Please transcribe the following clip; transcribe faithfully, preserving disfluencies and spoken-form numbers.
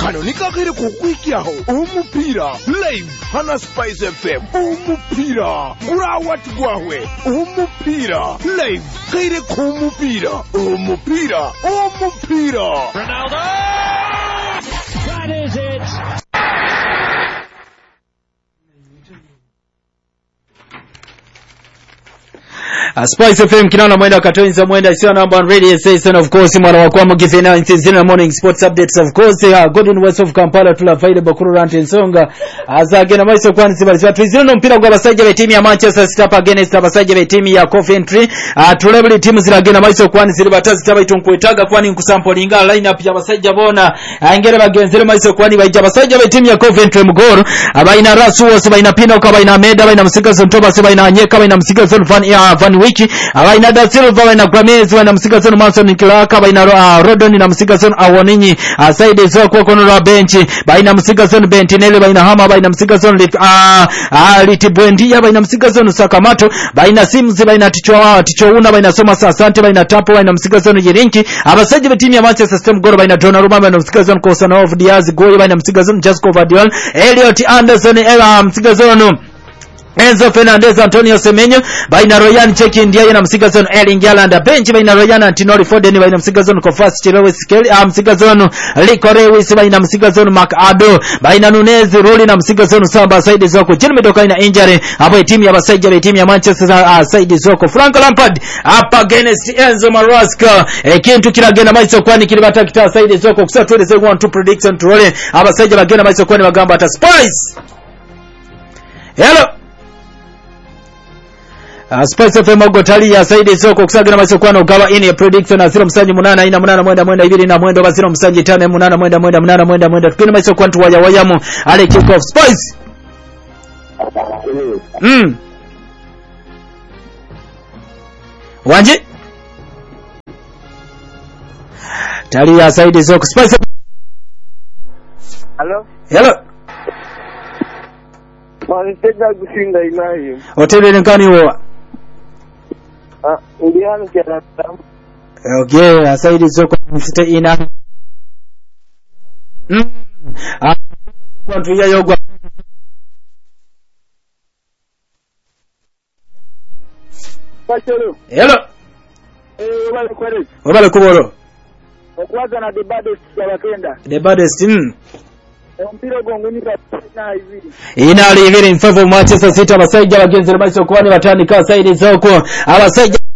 kano nikakere kukwikiaho umupira live hana Spice F M umupira gurawat gwahwe umupira live kere kumupira umupira umupira Ronaldo. That is it. Uh, Spice F M kinana mwenda katoinza mwenda sio number one radio station of course mwana wa kwamu gifena in morning sports updates of course uh, Golden West of Kampala tula faida bakuru rante nsonga azagena maiso kwani sibalizwa twizino no mpira gwa basajja be team ya Manchester City pa against abasajja be team ya Coventry uh, tulebuli team ziragena maiso kwani zilibatazi tabaito nkwetaga kwani nkusample inga lineup ya basajja bona angere bagenzere maiso kwani baija basajja be team ya Coventry mugoro abaina rasu wose baina pino ka baina meda baina musika zontoba se baina anyeka baina musika zon van ya van wiki abaina da silva baina gramezi baina musika zon Manson Kilaka baina uh, Rodon na musika zon Awoninyi aside zo kwa kono la benchi baina musika zon Bentinele baina Hama baina musika zon uh, uh, Litibwendia baina musika zon Sakamato baina Sims baina Ticho Tichouna baina Soma Asante baina Tapo baina musika zon Yirinki abasajja be team ya Manchester City goro baina Donnarumma baina musika zon Kosanov Diaz Goyi baina musika zon Jasko Vadiol Elliot Anderson era musika zon Enzo Fernandez Antonio Semenyo baina Royan Cheki Ndiaye na Msigazon Erling Haaland bench baina Royan Antinori Foden baina Msigazon Kofas Chilewe Skeli am Msigazon Rico Lewis baina Msigazon McAdo baina Nunez Ruli na Msigazon Samba Saidi Zoko Jeremy Doka ina injury hapo timu ya basajja be timu ya Manchester uh, Saidi Zoko Frank Lampard hapa against Enzo Maresca e, kintu kiragenda maiso kwani kilibata kita Saidi Zoko kusatwele ze one two prediction to role abasajja bagenda maiso kwani bagamba ata Spice. Hello Uh, Spice F M ogotali ya Saidi Soko kusagina maiso kwano gawa ini ya prediction na zero msanji munana ina munana mwenda mwenda ibiri na mwendo ba zero msanji tane munana mwenda mwenda munana mwenda mwenda tukini maiso kwantu waya wayamu ale kick off Spice. Mm. Wanje? Tali ya Saidi Soko Spice. Hello? Hello. Wanitega gusinda inayo. Hoteli nkani huwa? Ah, ndiano kia tamu. Okay, Saidi Soko msite ina. Mm. Ah, kwantu ya yogwa. Pachelo. Hello. Eh, wale kweli. Wale kuboro. Okwaza na debate ya wakenda. Debate mm. Mpira gongoni na hivi. Ina ali hivi in favor Manchester City abasajja bagenze maiso kwani batandika Saidi Soko abasajja